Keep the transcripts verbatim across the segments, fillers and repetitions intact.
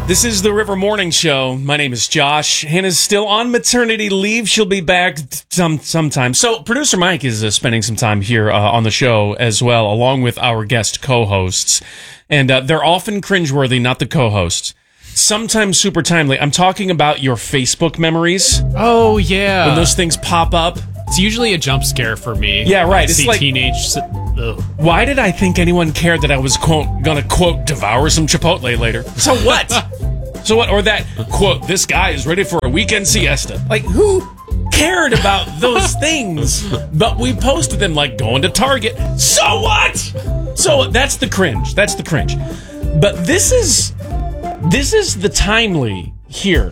This is the River Morning Show. My name is Josh. Hannah's still on maternity leave. She'll be back some sometime. So producer Mike is uh, spending some time here uh, on the show as well, along with our guest co-hosts. And uh, they're often cringeworthy, not the co-hosts. Sometimes super timely. I'm talking about your Facebook memories. Oh, yeah. When those things pop up. It's usually a jump scare for me. Yeah, right. I It's see like teenage... Ugh. Why did I think anyone cared that I was, quote, gonna, quote, devour some Chipotle later? So what? So what? Or that, quote, this guy is ready for a weekend siesta. Like, who cared about those things? But we posted them like going to Target. So what? So that's the cringe. That's the cringe. But this is, this is the timely here.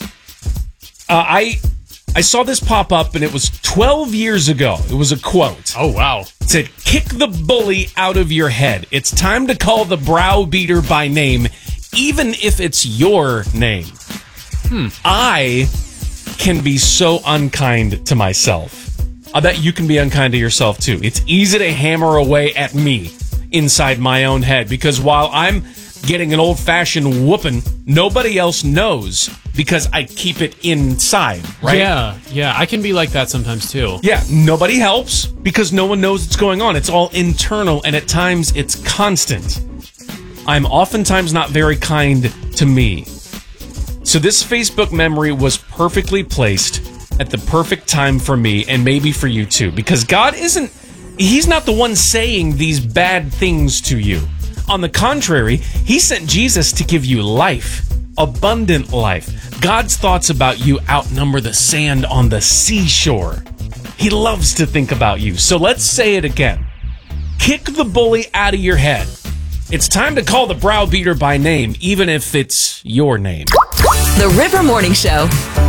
Uh, I... I saw this pop up, and it was twelve years ago. It was a quote. Oh, wow. It said, kick the bully out of your head. It's time to call the browbeater by name, even if it's your name. Hmm. I can be so unkind to myself. I bet you can be unkind to yourself, too. It's easy to hammer away at me inside my own head, because while I'm getting an old-fashioned whooping, nobody else knows because I keep it inside, right? Yeah, yeah. I can be like that sometimes, too. Yeah, nobody helps because no one knows what's going on. It's all internal, and at times it's constant. I'm oftentimes not very kind to me. So this Facebook memory was perfectly placed at the perfect time for me, and maybe for you too, because God isn't, he's not the one saying these bad things to you. On the contrary, he sent Jesus to give you life, abundant life. God's thoughts about you outnumber the sand on the seashore. He loves to think about you. So let's say it again. Kick the bully out of your head. It's time to call the browbeater by name, even if it's your name. The River Morning Show.